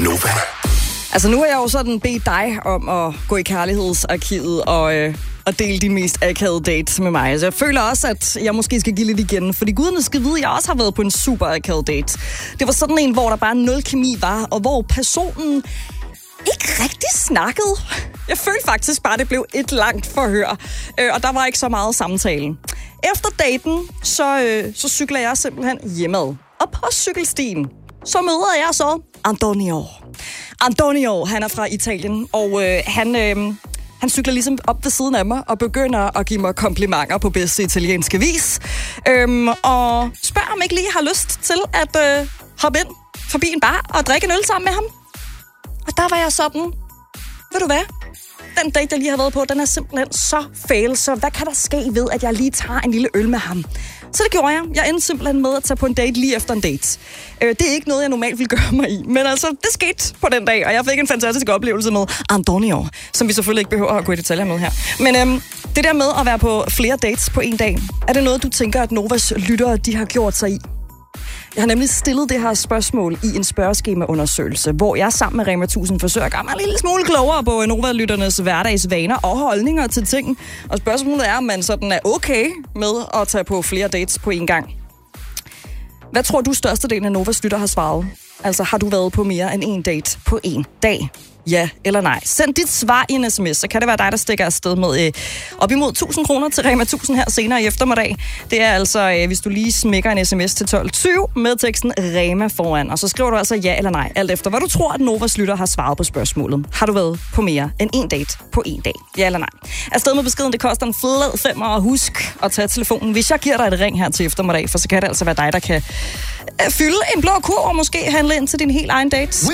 Nova. Altså nu har jeg jo sådan bedt dig om at gå i kærlighedsarkivet og dele din mest akavede date med mig. Så jeg føler også, at jeg måske skal give lidt igen, fordi guderne skal vide, at jeg også har været på en super akavet date. Det var sådan en, hvor der bare 0 kemi var, og hvor personen ikke rigtig snakkede. Jeg følte faktisk bare, at det blev et langt forhør, og der var ikke så meget samtale. Efter daten, så cykler jeg simpelthen hjemad. Og på cykelstien, så møder jeg så Antonio. Antonio, han er fra Italien, og han cykler ligesom op ved siden af mig og begynder at give mig komplimenter på bedste italienske vis. Og spørger, om ikke lige har lyst til at hoppe ind forbi en bar og drikke en øl sammen med ham. Og der var jeg sådan, ved du hvad? Den date, jeg lige har været på, den er simpelthen så fail, så hvad kan der ske ved, at jeg lige tager en lille øl med ham? Så det gjorde jeg. Jeg endte simpelthen med at tage på en date lige efter en date. Det er ikke noget, jeg normalt ville gøre mig i, men altså, det skete på den dag, og jeg fik en fantastisk oplevelse med Antonio, som vi selvfølgelig ikke behøver at gå i detaljer med her. Men det der med at være på flere dates på en dag, er det noget, du tænker, at Novas lyttere, de har gjort sig i? Jeg har nemlig stillet det her spørgsmål i en spørgeskemaundersøgelse, hvor jeg sammen med Rema 1000 forsøger at gøre mig en lille smule klogere på Nova-lytternes hverdagsvaner og holdninger til ting. Og spørgsmålet er, om man sådan er okay med at tage på flere dates på en gang. Hvad tror du størstedelen af Novas lytter har svaret? Altså, har du været på mere end en date på en dag? Ja eller nej? Send dit svar i en sms, så kan det være dig, der stikker afsted med op imod 1000 kroner til Rema 1000 her senere i eftermiddag. Det er altså, hvis du lige smækker en sms til 1220 med teksten Rema foran, og så skriver du altså ja eller nej, alt efter hvad du tror, at Novas lytter har svaret på spørgsmålet. Har du været på mere end en date på en dag? Ja eller nej? Afsted med beskeden, det koster en flad 5, og husk at tage telefonen, hvis jeg giver dig et ring her til eftermiddag, for så kan det altså være dig, der kan fylde en blå kurv og måske handle ind til din helt egen date.